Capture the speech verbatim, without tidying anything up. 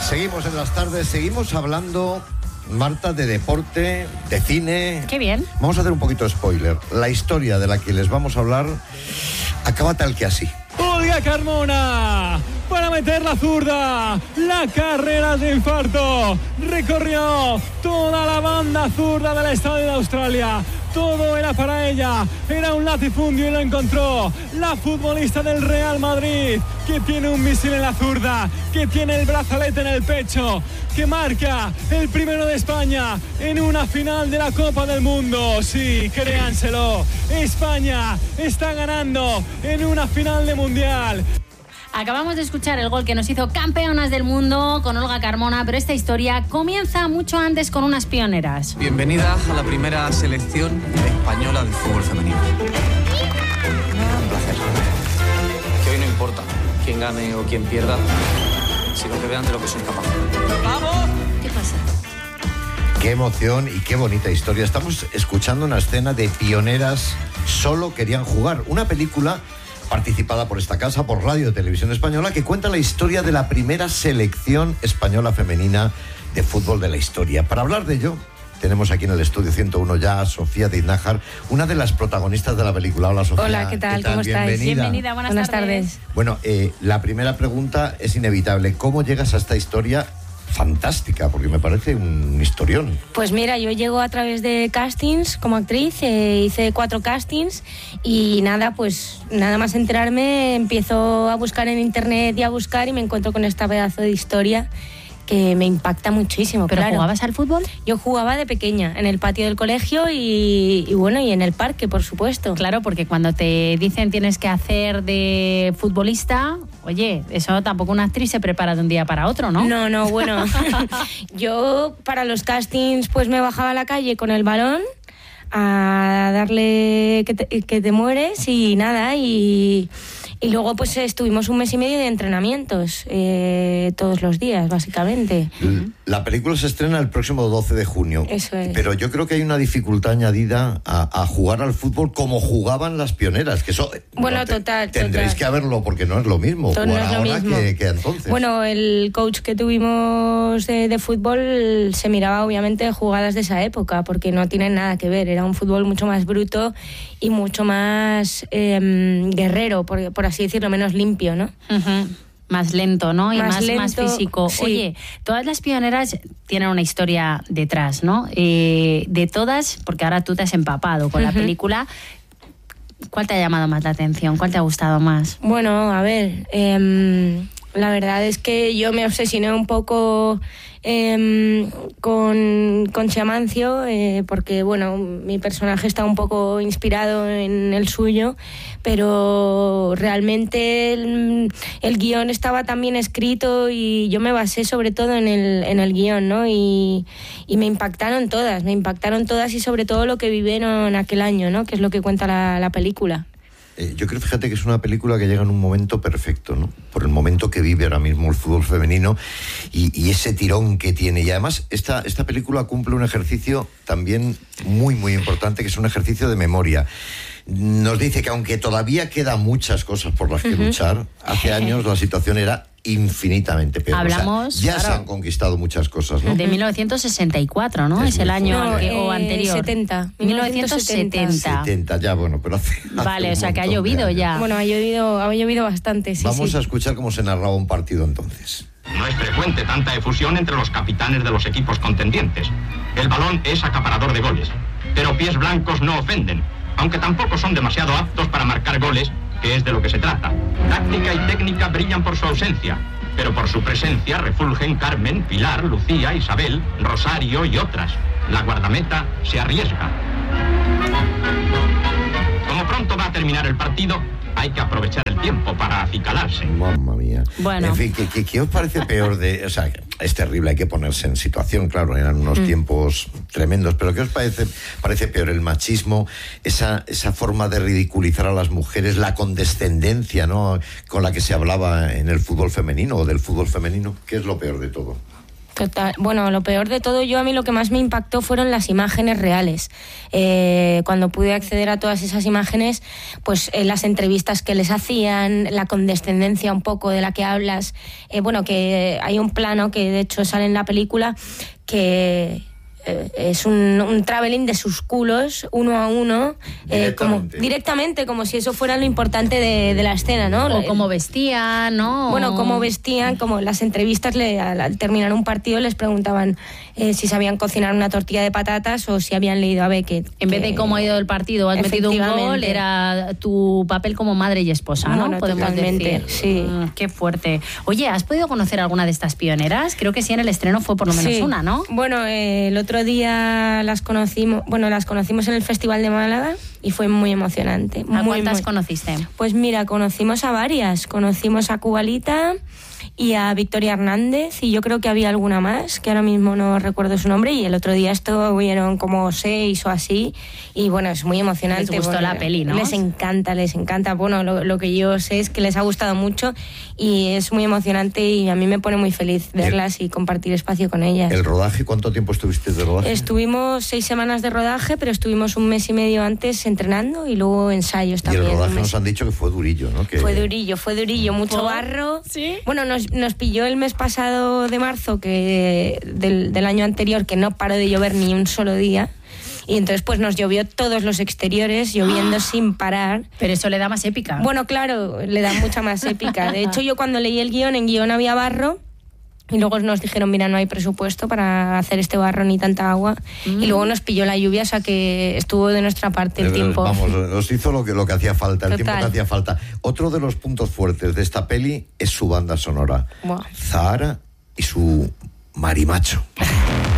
Seguimos en las tardes, seguimos hablando, Marta, de deporte, de cine. Qué bien. Vamos a hacer un poquito de spoiler. La historia de la que les vamos a hablar acaba tal que así. Olga Carmona para meter la zurda, la carrera de infarto, recorrió toda la banda zurda del estadio de Australia. Todo era para ella, era un latifundio y lo encontró. La futbolista del Real Madrid, que tiene un misil en la zurda, que tiene el brazalete en el pecho, que marca el primero de España en una final de la Copa del Mundo. Sí, créanselo, España está ganando en una final de Mundial. Acabamos de escuchar el gol que nos hizo campeonas del mundo con Olga Carmona, pero esta historia comienza mucho antes con unas pioneras. Bienvenida a la primera selección española de fútbol femenino. Un placer. Que hoy no importa quién gane o quién pierda, sino que vean de lo que soy capaz. ¡Vamos! ¿Qué pasa? Qué emoción y qué bonita historia. Estamos escuchando una escena de Pioneras Solo Querían Jugar, una película participada por esta casa, por Radio y Televisión Española, que cuenta la historia de la primera selección española femenina de fútbol de la historia. Para hablar de ello, tenemos aquí en el estudio ciento uno ya a Sofía Diz-Nájar, una de las protagonistas de la película. Hola, Sofía. Hola, ¿qué tal? ¿Qué tal? ¿Cómo estáis? Bienvenida. Bienvenida, buenas, Buenas tardes. tardes. Bueno, eh, la primera pregunta es inevitable. ¿Cómo llegas a esta historia fantástica? Porque me parece un historión. Pues mira, yo llego a través de castings como actriz, eh, hice cuatro castings y nada, pues nada más enterarme, empiezo a buscar en internet y a buscar y me encuentro con esta pedazo de historia que me impacta muchísimo. ¿Pero claro. jugabas al fútbol? Yo jugaba de pequeña, en el patio del colegio y, y bueno, y en el parque, por supuesto. Claro, porque cuando te dicen tienes que hacer de futbolista, oye, eso tampoco una actriz se prepara de un día para otro, ¿no? No, no, bueno, yo para los castings pues me bajaba a la calle con el balón a darle que te, que te mueres y nada, y, y luego pues estuvimos un mes y medio de entrenamientos eh, todos los días, básicamente. La película se estrena el próximo doce de junio. Eso es. Pero yo creo que hay una dificultad añadida a, a jugar al fútbol como jugaban las pioneras, que eso... Bueno, no te, total, Tendréis total. que verlo porque no es lo mismo No jugar es lo ahora mismo. Que, que entonces. Bueno, el coach que tuvimos de, de fútbol se miraba obviamente jugadas de esa época, porque no tienen nada que ver, era un fútbol mucho más bruto y mucho más eh, guerrero, por, por así decirlo, menos limpio, ¿no? Uh-huh. Más lento, ¿no? Y Más más, lento, más físico. sí. Oye, todas las pioneras tienen una historia detrás, ¿no? Eh, de todas, porque ahora tú te has empapado con Uh-huh. la película, ¿cuál te ha llamado más la atención? ¿Cuál te ha gustado más? Bueno, a ver, eh, la verdad es que yo me obsesioné un poco eh, con, con Chamancio, eh, porque, bueno, mi personaje está un poco inspirado en el suyo, pero realmente el, el guión estaba tan bien escrito y yo me basé sobre todo en el, en el guión, ¿no? Y, y me impactaron todas, me impactaron todas y sobre todo lo que vivieron aquel año, ¿no? Que es lo que cuenta la, la película. Eh, yo creo, fíjate, que es una película que llega en un momento perfecto, ¿no? Por el momento que vive ahora mismo el fútbol femenino y, y ese tirón que tiene. Y además, esta, esta película cumple un ejercicio también muy, muy importante, que es un ejercicio de memoria. Nos dice que aunque todavía quedan muchas cosas por las que uh-huh. luchar, hace años la situación era infinitamente peor. Hablamos, o sea, ya claro, se han conquistado muchas cosas, ¿no? De mil novecientos sesenta y cuatro, ¿no? Es, es el año no, que, eh, o anterior. setenta. mil novecientos setenta. setenta, ya, bueno, pero hace, hace Vale, o sea que ha llovido ya. Bueno, ha llovido, ha llovido bastante, sí. Vamos sí. a escuchar cómo se narraba un partido entonces. No es frecuente tanta efusión entre los capitanes de los equipos contendientes. El balón es acaparador de goles, pero pies blancos no ofenden, aunque tampoco son demasiado aptos para marcar goles, que es de lo que se trata. Táctica y técnica brillan por su ausencia, pero por su presencia refulgen Carmen, Pilar, Lucía, Isabel, Rosario y otras. La guardameta se arriesga. Como pronto va a terminar el partido, hay que aprovechar el tiempo para acicalarse. Mamma mía. Bueno. En fin, ¿qué, qué, qué os parece peor de...? O sea, es terrible, hay que ponerse en situación, claro, eran unos mm. tiempos tremendos, pero ¿qué os parece, parece peor? El machismo, esa, esa forma de ridiculizar a las mujeres, la condescendencia, ¿no?, con la que se hablaba en el fútbol femenino o del fútbol femenino. ¿Qué es lo peor de todo? Total. Bueno, lo peor de todo, yo a mí lo que más me impactó fueron las imágenes reales. Eh, cuando pude acceder a todas esas imágenes, pues eh, las entrevistas que les hacían, la condescendencia un poco de la que hablas. Eh, bueno, que hay un plano que de hecho sale en la película que... es un, un traveling de sus culos uno a uno, eh, como directamente, como si eso fuera lo importante de, de la escena, ¿no? O cómo vestían, ¿no? Bueno, cómo vestían, como las entrevistas, le, al, al terminar un partido les preguntaban eh, si sabían cocinar una tortilla de patatas o si habían leído a Beckett. En vez de cómo ha ido el partido, has metido un gol, era tu papel como madre y esposa, ¿no? Bueno, podemos totalmente, decir. sí. Mm, qué fuerte. Oye, ¿has podido conocer alguna de estas pioneras? Creo que sí, en el estreno fue por lo menos sí. una, ¿no? Bueno, eh, el otro día las conocimos, bueno, las conocimos en el Festival de Málaga y fue muy emocionante. ¿A muy, cuántas muy... conociste? Pues mira, conocimos a varias. Conocimos a Cubalita y a Victoria Hernández, y yo creo que había alguna más, que ahora mismo no recuerdo su nombre, y el otro día estuvieron como seis o así, y bueno, es muy emocionante. Les gustó bueno, la peli, ¿no? Les encanta, les encanta. Bueno, lo, lo que yo sé es que les ha gustado mucho y es muy emocionante, y a mí me pone muy feliz verlas y compartir espacio con ellas. ¿El rodaje? ¿Cuánto tiempo estuviste de rodaje? Estuvimos seis semanas de rodaje, pero estuvimos un mes y medio antes entrenando y luego ensayos también. Y el rodaje nos han dicho que fue durillo, ¿no? Que... Fue durillo, fue durillo, mucho ¿Oh? barro. ¿Sí? Bueno, nos, nos pilló el mes pasado de marzo, que del, del año anterior, que no paró de llover ni un solo día. Y entonces pues nos llovió todos los exteriores, lloviendo ¡Ah! Sin parar. Pero eso le da más épica. Bueno, claro, le da mucha más épica. De hecho, yo cuando leí el guión, en guión había barro. Y luego nos dijeron, mira, no hay presupuesto para hacer este barro ni tanta agua. Mm. Y luego nos pilló la lluvia, o sea que estuvo de nuestra parte el tiempo. Vamos, nos hizo lo que, lo que hacía falta, el Total. tiempo que hacía falta. Otro de los puntos fuertes de esta peli es su banda sonora. Wow. Zahara y su marimacho.